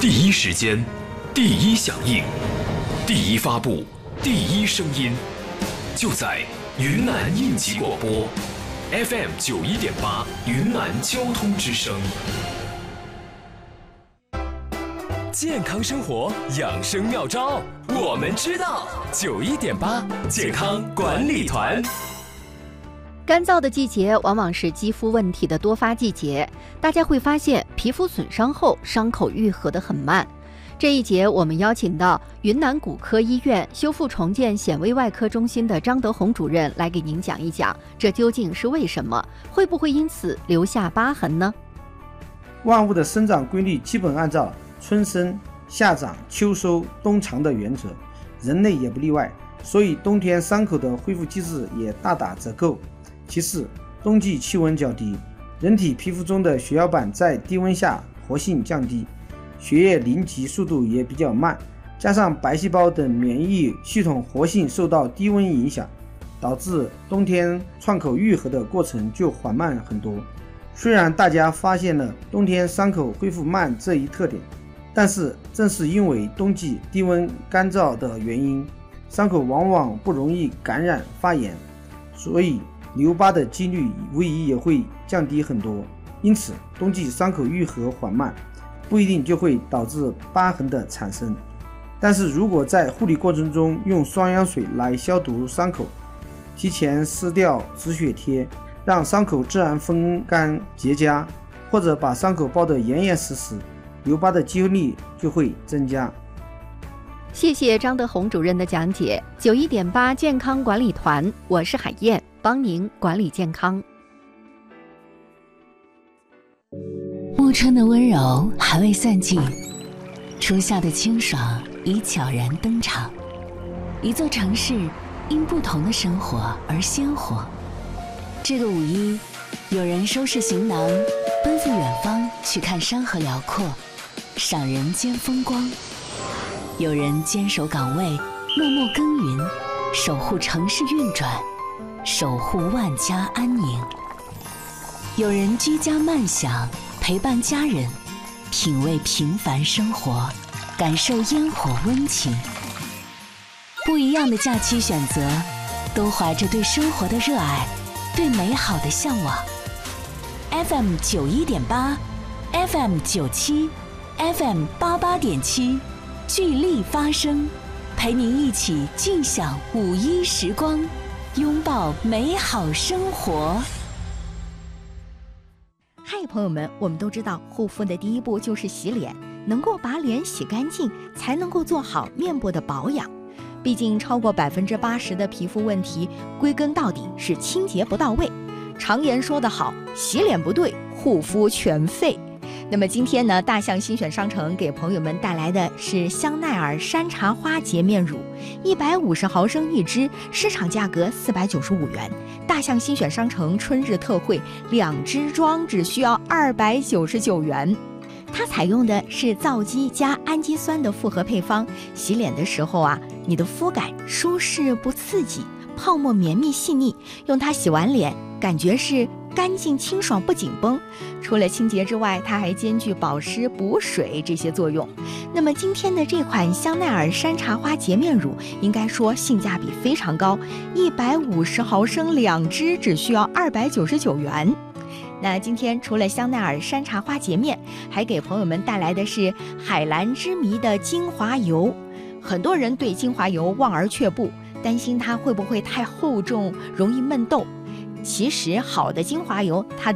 第一时间，第一响应，第一发布，第一声音，就在云南应急广播 FM 91.8云南交通之声。健康生活养生妙招，我们知道。91.8健康管理团。 干燥的季节往往是肌肤问题的多发季节，大家会发现皮肤损伤后伤口愈合得很慢。这一节我们邀请到云南骨科医院修复重建显微外科中心的张德宏主任来给您讲一讲，这究竟是为什么，会不会因此留下疤痕呢？ 万物的生长规律基本按照春生、夏长、秋收、冬藏的原则，人类也不例外，所以冬天伤口的恢复机制也大打折扣。其次，冬季气温较低，人体皮肤中的血小板在低温下活性降低，血液凝集速度也比较慢，加上白细胞等免疫系统活性受到低温影响，导致冬天创口愈合的过程就缓慢很多。虽然大家发现了冬天伤口恢复慢这一特点，但是正是因为冬季低温干燥的原因，伤口往往不容易感染发炎，所以留疤的几率无疑也会降低很多。因此冬季伤口愈合缓慢，不一定就会导致疤痕的产生。但是如果在护理过程中用双氧水来消毒伤口，提前撕掉止血贴，让伤口自然风干结痂，或者把伤口包得严严实实，留疤的几率就会增加。 谢谢张德宏主任的讲解。91.8健康管理团，我是海燕，帮您管理健康。 暮春的温柔还未散尽，初夏的清爽已悄然登场。一座城市因不同的生活而鲜活。这个5一，有人收拾行囊，奔赴远方去看山河辽阔，赏人间风光；有人坚守岗位，默默耕耘，守护城市运转，守护万家安宁；有人居家慢享，陪伴家人，品味平凡生活，感受烟火温情。不一样的假期选择，都怀着对生活的热爱，对美好的向往。FM 91.8 FM 97 FM 88.7，聚力发声，陪您一起尽享5一时光，拥抱美好生活。 嗨，朋友们，我们都知道护肤的第一步就是洗脸，能够把脸洗干净，才能够做好面部的保养。毕竟超过80%的皮肤问题，归根到底是清洁不到位。常言说得好，洗脸不对，护肤全废。那么今天呢，大象新选商城给朋友们带来的是香奈儿山茶花洁面乳，150毫升一支，市场价格495元。大象新选商城春日特惠，2支装只需要299元。它采用的是皂基加氨基酸的复合配方，洗脸的时候啊，你的肤感舒适不刺激，泡沫绵密细腻，用它洗完脸，感觉是干净清爽不紧绷。除了清洁之外，它还兼具保湿补水这些作用。那么今天的这款香奈儿山茶花洁面乳应该说性价比非常高，150毫升2支只需要299元。那今天除了香奈儿山茶花洁面，还给朋友们带来的是海蓝之谜的精华油。很多人对精华油望而却步，担心它会不会太厚重，容易闷痘。其实好的精华油，它的